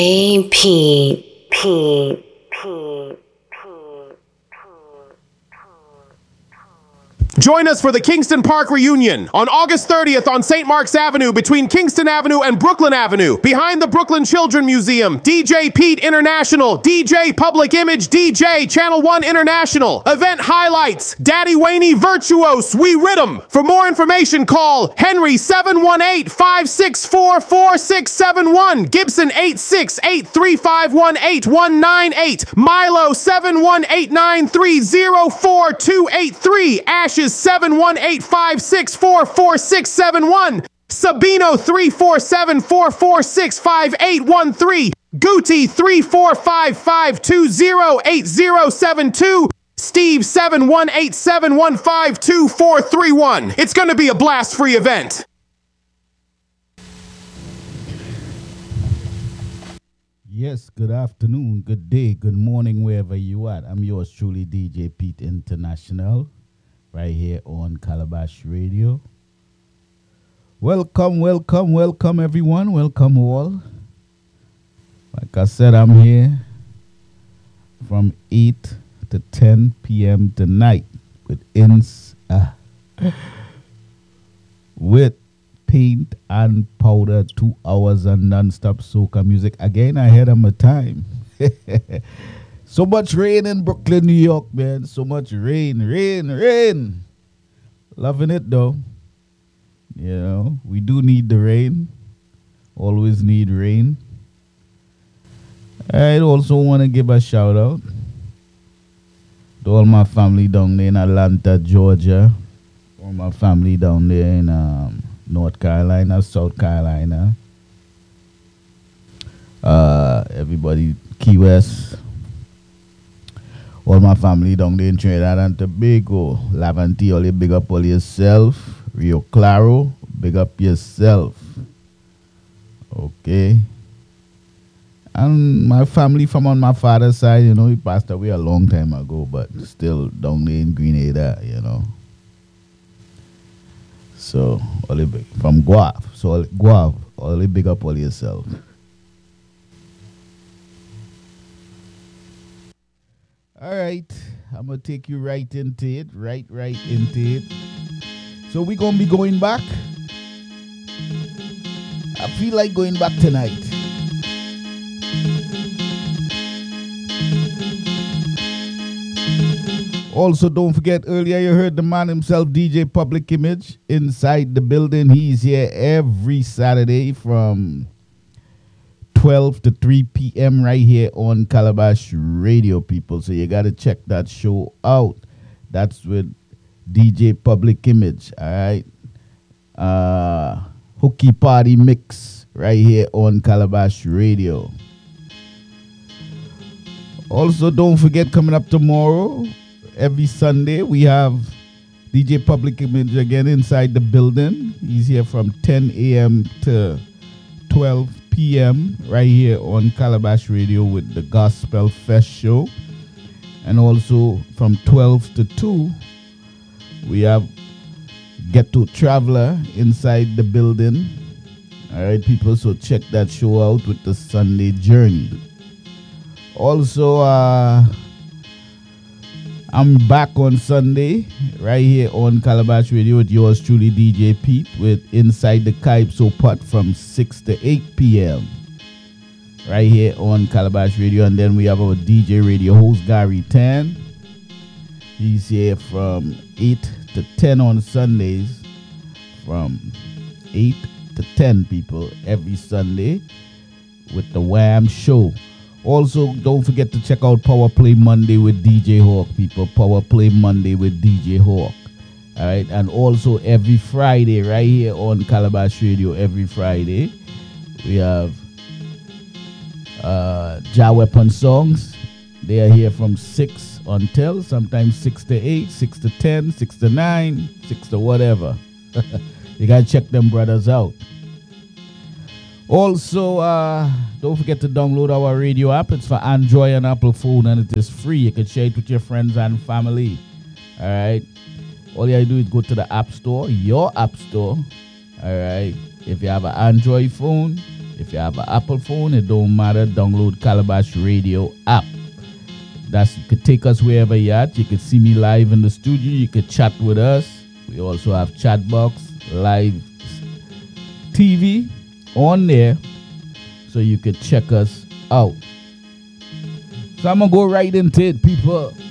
Hey, Pete. Join us for the Kingston Park reunion on August 30th on St. Mark's Avenue between Kingston Avenue and Brooklyn Avenue. Behind the Brooklyn Children Museum, DJ Pete International, DJ Public Image DJ, Channel 1 International. Event highlights, Daddy Waney Virtuose, We Rhythm. For more information, call Henry 718-564-4671, Gibson 868-351-8198, Milo 718-930-4283, Ashes 718-564-4671, Sabino 347-446-5813, Gucci 3455-208072, Steve 718-715-2431. It's going to be a blast-free event. Yes, good afternoon, good day, good morning, wherever you are. I'm yours truly, DJ Pete International, right here on Calabash Radio. Welcome, everyone. Welcome all. Like I said, I'm here from 8 to 10 p.m. tonight with paint and powder, 2 hours of non-stop soca music. Again, ahead of my time. So much rain in Brooklyn, New York, man. So much rain. Loving it, though. You know, we do need the rain. Always need rain. I also want to give a shout out to all my family down there in Atlanta, Georgia. All my family down there in North Carolina, South Carolina. Everybody, Key West. All my family down there in Trinidad and Tobago. Laventi, all you big up all yourself. Rio Claro, big up yourself. Okay. And my family from on my father's side, you know, he passed away a long time ago, but still down there in Grenada, you know. So, all the big, from Guav. So, Guav, all the big up all yourself. All right, I'm going to take you right into it, right into it. So, we're going to be going back. I feel like going back tonight. Also, don't forget, earlier you heard the man himself, DJ Public Image, inside the building. He's here every Saturday from 12 to 3 p.m. right here on Calabash Radio, people. So you got to check that show out. That's with DJ Public Image, all right? Hooky Party Mix right here on Calabash Radio. Also, don't forget, coming up tomorrow, every Sunday, we have DJ Public Image again inside the building. He's here from 10 a.m. to 12 p.m. right here on Calabash Radio with the Gospel Fest show. And also from 12 to 2, we have Ghetto Traveler inside the building. All right, people, so check that show out with the Sunday Journey. Also, I'm back on Sunday, right here on Calabash Radio with yours truly, DJ Pete, with Inside the Calypso Pot from 6 to 8 p.m. right here on Calabash Radio. And then we have our DJ radio host, Gary Tan. He's here from 8 to 10 on Sundays, from 8 to 10, people, every Sunday with the Wham Show. Also, don't forget to check out Power Play Monday with DJ Hawk, people. Power Play Monday with DJ Hawk. All right. And also every Friday, right here on Calabash Radio, every Friday, we have Jah Weapon Songs. They are here from 6 until sometimes 6 to 8, 6 to 10, 6 to 9, 6 to whatever. You got to check them brothers out. Also, don't forget to download our radio app. It's for Android and Apple phone, and it is free. You can share it with your friends and family. All right. All you have to do is go to the App Store, your App Store. All right. If you have an Android phone, If you have an Apple phone, it don't matter. Download Calabash Radio app. You could take us wherever you're at. You could see me live in the studio. You could chat with us. We also have chat box, live TV on there, so you could check us out. So I'm gonna go right into it, people.